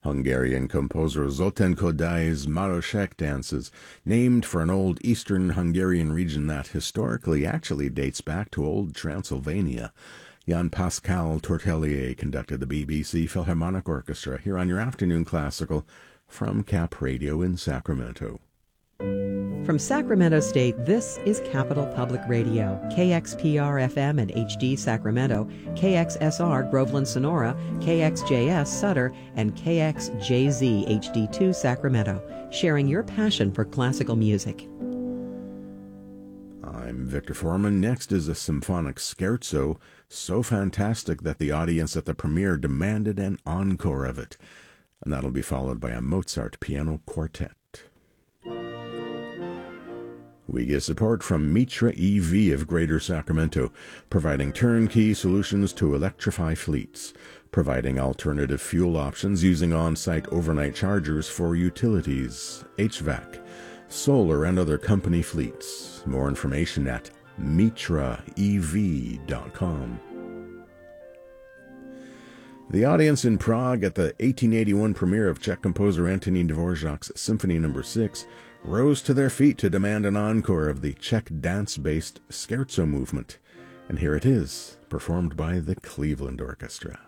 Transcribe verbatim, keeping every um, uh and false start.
Hungarian composer Zoltán Kodály's Marosek dances, named for an old eastern Hungarian region that historically actually dates back to old Transylvania. Jan Pascal Tortelier conducted the B B C Philharmonic Orchestra here on your Afternoon Classical from Cap Radio in Sacramento. From Sacramento State, this is Capital Public Radio, K X P R F M and H D Sacramento, K X S R Groveland Sonora, K X J S Sutter, and K X J Z H D two Sacramento, sharing your passion for classical music. I'm Victor Foreman. Next is a symphonic scherzo, so fantastic that the audience at the premiere demanded an encore of it. And that'll be followed by a Mozart piano quartet. We get support from Mitra E V of Greater Sacramento, providing turnkey solutions to electrify fleets, providing alternative fuel options using on-site overnight chargers for utilities, H V A C, solar, and other company fleets. More information at mitra e v dot com. The audience in Prague at the eighteen eighty-one premiere of Czech composer Antonín Dvorak's Symphony Number six rose to their feet to demand an encore of the Czech dance-based scherzo movement. And here it is, performed by the Cleveland Orchestra.